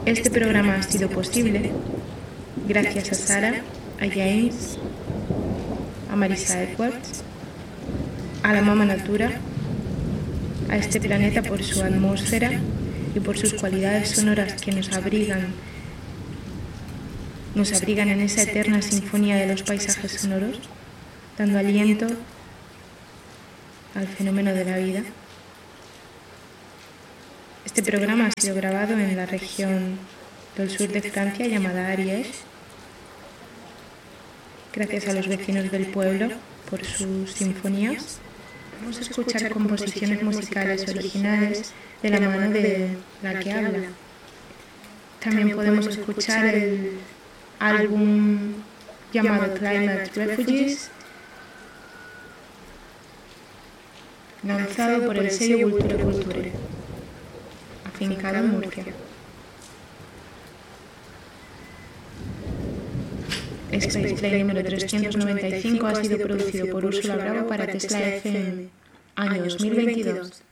Este programa ha sido posible gracias a Sara, a James, a Marisa Edwards, a la Mama Natura, a este planeta por su atmósfera y por sus cualidades sonoras que nos abrigan en esa eterna sinfonía de los paisajes sonoros, dando aliento al fenómeno de la vida. Este programa ha sido grabado en la región del sur de Francia llamada Ariège, gracias a los vecinos del pueblo por sus sinfonías. Vamos a escuchar composiciones musicales originales de la mano de la que habla. También podemos escuchar el álbum llamado Climate Refugees, lanzado por el sello Vulture Culture, afincado en Murcia. Space Play número 395 ha sido producido por Úrsula Bravo para Tesla FM, año 2022.